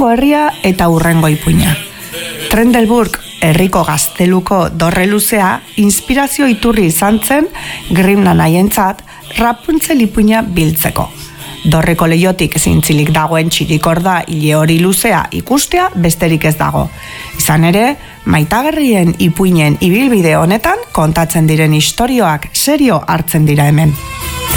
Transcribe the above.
urrengo herria eta urrengo ipuina. Trendelburg herriko gazteluko dorre luzea inspirazio iturri izan zen Grimmna nahientzat Rapunzel ipuina biltzeko. Dorreko leiotik zintzilik dagoen txirikorda hile hori luzea ikustea besterik ez dago. Izan ere, maitagarrien ipuinen ibilbide honetan kontatzen diren istorioak serio hartzen dira hemen.